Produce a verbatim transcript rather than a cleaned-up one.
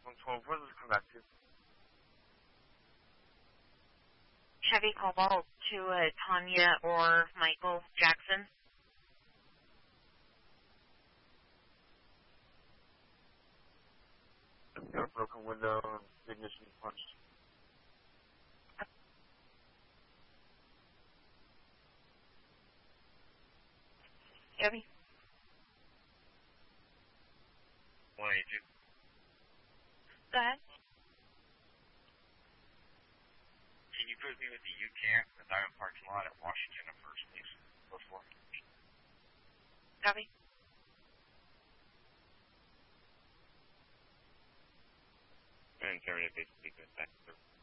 one twelve, where does it come back to? Chevy Cobalt to uh, Tanya or Michael Jackson. I've got a broken window, ignition punched. Chevy? one eighty-two. Go ahead. Can you put me with the U camp in the Diamond parking lot at Washington at first, please? Before. Copy. And carry a basic back through.